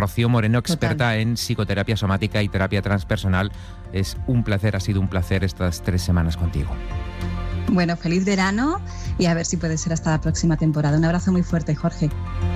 Rocío Moreno, experta en psicoterapia somática y terapia transpersonal. Es un placer, ha sido un placer estas 3 semanas contigo. Bueno, feliz verano y a ver si puede ser hasta la próxima temporada. Un abrazo muy fuerte, Jorge.